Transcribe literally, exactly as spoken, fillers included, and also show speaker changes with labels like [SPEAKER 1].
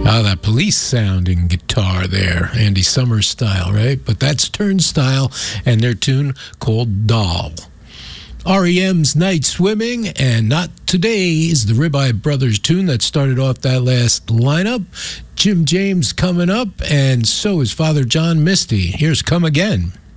[SPEAKER 1] Ah, that police-sounding guitar there, Andy Summers style, right? But that's Turnstile and their tune called Doll. R E M's Night Swimming, and Not Today is the Ribeye Brothers tune that started off that last lineup. Jim James coming up, and so is Father John Misty. Here's Come Again.